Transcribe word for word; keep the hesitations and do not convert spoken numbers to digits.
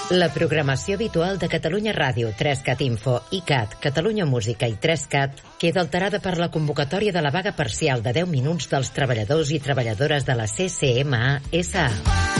La programació habitual de Catalunya Ràdio, tres cat Info, ICAT, Catalunya Música i tres cat queda alterada per la convocatòria de la vaga parcial de deu minuts dels treballadors i treballadores de la C C M A S A.